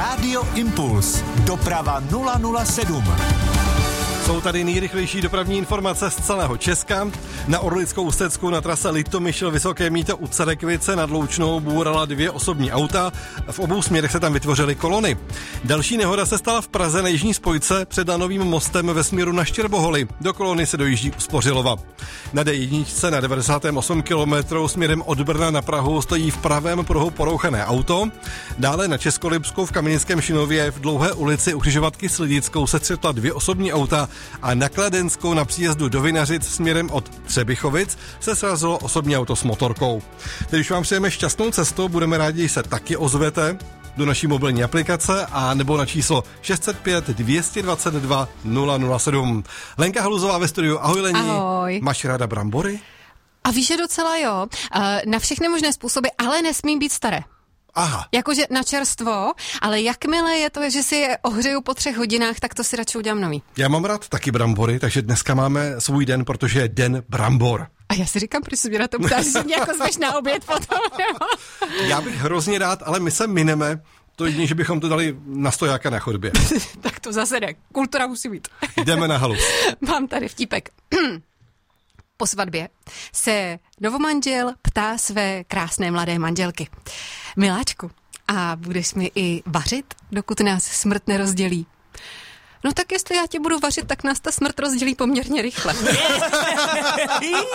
Rádio Impuls. Doprava 007. Jsou tady nejrychlejší dopravní informace z celého Česka. Na Orlickou stezku na trase Litomyšl Vysoké Mýto u Cerekvice nad Loučnou bůrala 2 osobní auta. V obou směrech se tam vytvořily kolony. Další nehoda se stala v Praze na jižní spojce před Lanovým mostem ve směru na Štěrboholy. Do kolony se dojíždí u Spořilova. Na D1 na 98 km směrem od Brna na Prahu stojí v pravém pruhu porouchané auto. Dále na Českolipsku v Kamenickém Šinově v Dlouhé ulici u křižovatky s Lidickou se střetla 2 osobní auta a na Kladenskou na příjezdu do Vinařic směrem od Třebichovic se srazilo osobní auto s motorkou. Teď už vám přejeme šťastnou cestu, budeme rádi, že se taky ozvete do naší mobilní aplikace a nebo na číslo 605 222 007. Lenka Haluzová ve studiu. Ahoj Leni. Ahoj. Máš ráda brambory? A víš, že docela jo. Na všechny možné způsoby, ale nesmí být staré. Aha. Jakože na čerstvo, ale jakmile je to, že si je ohřeju po 3 hodinách, tak to si radši udělám nový. Já mám rád taky brambory, takže dneska máme svůj den, protože je den brambor. A já si říkám, proč se mě na to ptáš, že mě jako zveš na oběd potom. Já bych hrozně rád, ale my se mineme. To jedině, že bychom to dali na stojáka na chodbě. Tak to zase ne. Kultura musí být. Jdeme na halus. Mám tady vtípek. Po svatbě se novomanžel ptá své krásné mladé manželky. Miláčku, a budeš mi i vařit, dokud nás smrt nerozdělí? No tak jestli já tě budu vařit, tak nás ta smrt rozdělí poměrně rychle.